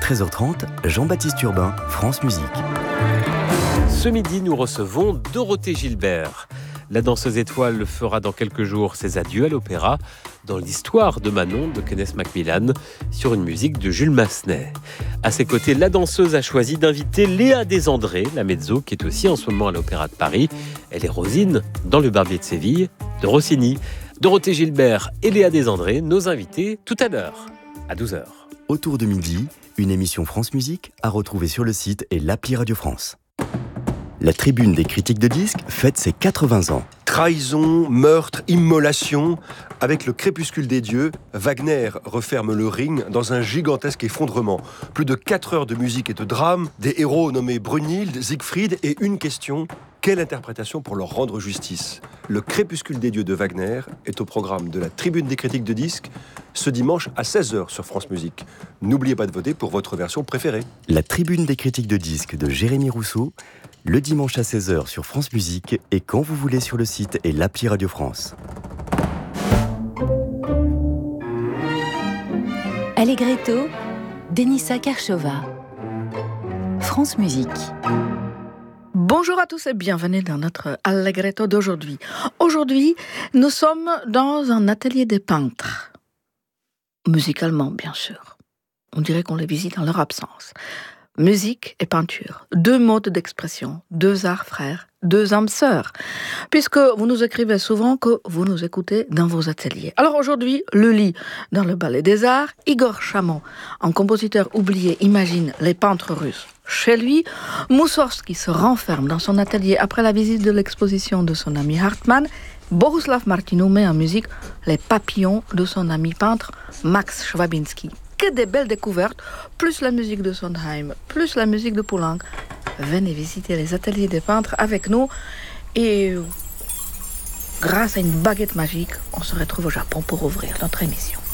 13h30, Jean-Baptiste Urbain, France Musique. Ce midi, nous recevons Dorothée Gilbert. La danseuse étoile fera dans quelques jours ses adieux à l'opéra dans l'histoire de Manon de Kenneth Macmillan sur une musique de Jules Massenet. À ses côtés, la danseuse a choisi d'inviter Léa Desandré, la mezzo, qui est aussi en ce moment à l'Opéra de Paris. Elle est Rosine dans Le Barbier de Séville de Rossini. Dorothée Gilbert et Léa Desandré, nos invités tout à l'heure, à 12h. Autour de midi, une émission France Musique à retrouver sur le site et l'appli Radio France. La tribune des critiques de disques fête ses 80 ans. Trahison, meurtre, immolation. Avec le crépuscule des dieux, Wagner referme le Ring dans un gigantesque effondrement. Plus de 4 heures de musique et de drame, des héros nommés Brunhilde, Siegfried et une question: quelle interprétation pour leur rendre justice? Le crépuscule des dieux de Wagner est au programme de la tribune des critiques de disques ce dimanche à 16h sur France Musique. N'oubliez pas de voter pour votre version préférée. La tribune des critiques de disques de Jérémy Rousseau, le dimanche à 16h sur France Musique et quand vous voulez sur le site et l'appli Radio France. Allegretto, Denisa Karchova. France Musique. Bonjour à tous et bienvenue dans notre Allegretto d'aujourd'hui. Aujourd'hui, nous sommes dans un atelier des peintres. Musicalement, bien sûr. On dirait qu'on les visite en leur absence. Musique et peinture, 2 modes d'expression, 2 arts frères, 2 âmes sœurs, puisque vous nous écrivez souvent que vous nous écoutez dans vos ateliers. Alors aujourd'hui, le lit dans le Ballet des Arts, Igor Chamon, un compositeur oublié, imagine les peintres russes. Chez lui, Moussorgsky se renferme dans son atelier après la visite de l'exposition de son ami Hartmann. Bohuslav Martinou met en musique les papillons de son ami peintre Max Schwabinski. Que des belles découvertes, plus la musique de Sondheim, plus la musique de Poulenc. Venez visiter les ateliers des peintres avec nous et grâce à une baguette magique, on se retrouve au Japon pour ouvrir notre émission.